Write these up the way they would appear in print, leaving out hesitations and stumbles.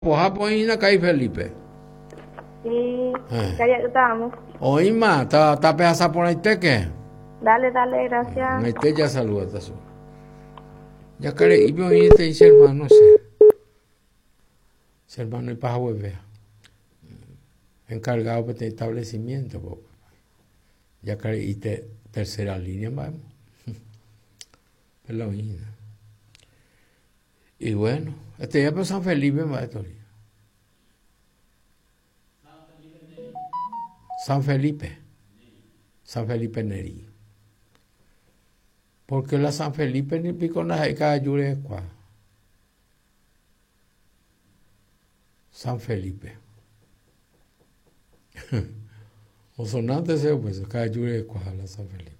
Pues pues na kai Felipe. Sí, ya estamos. Oima, ta pedaza por ahí te que. Dale, gracias. Ahí te ya saluda eso. Ya care y bien te dice hermano sé. Hermano y para volver. Encargado de este establecimiento. Ya care y te tercera línea vamos. Es la misma. Y bueno, ya por San Felipe va esto. San Felipe Neri. Porque la San Felipe ni pico na cada yure qua. San Felipe. O sonante se pues cada yure qua la San Felipe.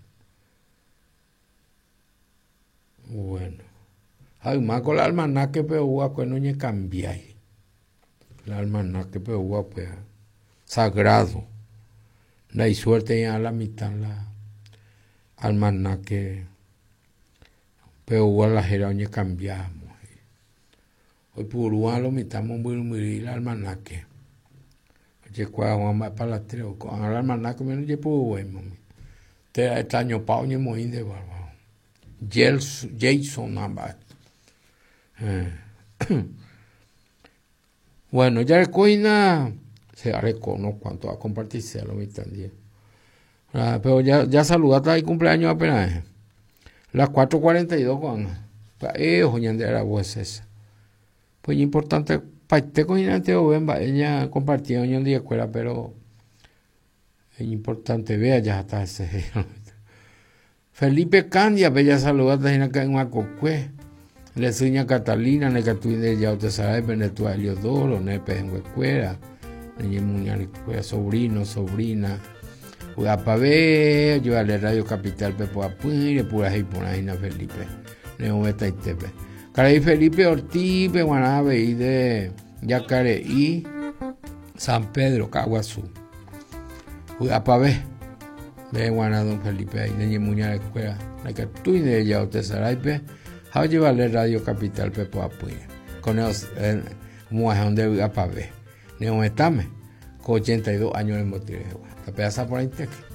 Bueno. Hay más con el almanaque pero pues no ni cambiai. El almanaque pero pues sagrado. La y suerte ya a la mitad la almanaque pero la jeroña cambiamos. Hoy por lo mitamos muy el almanaque. Oye, cuando vamos para la tres, con el almanaque me lo llevo bueno. Te extraño pao ni muy de bárbaro. Jason Ambat. Bueno, ya coina se recono cuánto a compartirse lo mitad día. Pero ya saludaste ahí cumpleaños apenas. Las 4:42 con joñandera voz esa. Pues es importante para este coginante o ven ella compartía un día de escuela, pero es importante vea ya hasta ese. Felipe Candia, bella saludaste en una cocue. Le sueña Catalina, ne que tú de ya usted sabe, Beneto Heliodoro, ne en escuela, ne muñal escuela, sobrina. Pues para ver, yo a la Radio Capital Pepo Apuire, pura y por ahí Felipe. Neometa y Tepe. Caray Felipe Ortiz, Guanabe y de Yacare y San Pedro, Caguazú. Pues para ver, de Guanabe don Felipe ahí, de Muña la escuela. La que tú y de ella usted sabe, a llevarle Radio Capital Pepo Apuire. Con ellos, como es donde para ver. Neometame, con 82 años de motivo. La pedaza por ahí te